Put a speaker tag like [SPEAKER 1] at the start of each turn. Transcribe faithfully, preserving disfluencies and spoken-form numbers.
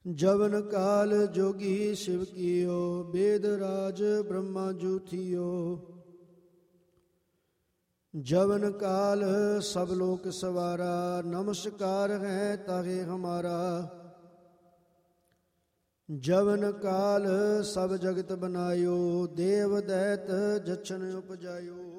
[SPEAKER 1] ਜਵਨ ਕਾਲ ਜੋਗੀ ਸ਼ਿਵ ਕੀਓ, ਬੇਦ ਰਾਜ ਬ੍ਰਹਮਾ ਜੂਥੀਓ। ਜਵਨ ਕਾਲ ਸਭ ਲੋਕ ਸਵਾਰਾ, ਨਮਸਕਾਰ ਹੈ ਤਾਹੇ ਹਮਾਰਾ। ਜਵਨ ਕਾਲ ਸਭ ਜਗਤ ਬਨਾਇਓ, ਦੇਵ ਦੈਤ ਜਛਨ ਉਪਜਾਇਓ।